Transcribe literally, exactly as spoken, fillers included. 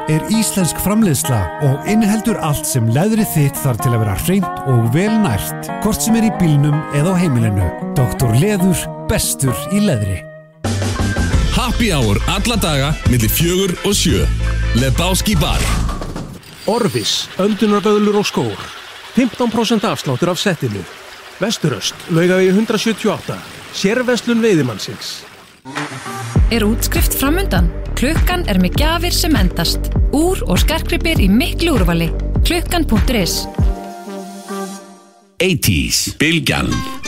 er íslensk framleiðsla og inniheldur allt sem leðrið þitt þarf til að vera hreint og vel nært, hvort sem er í bílnum eða á heimilinu. Doktor Leður, bestur í leðri. Happy hour alla daga milli fjögur og sjö. Lebowski bar. Orvis, öndunarböðlur og skór. fimmtán prósent afsláttur af settinu. Vesturöst, Laugavegi hundrað sjötíu og átta. Sérverslun veiðimannsins. Er útskrift framundan? Klukkan er með gjafir sem endast. Úr og skartgripir í miklu úrvali. Klukkan punktur is. eighties, Bylgjan.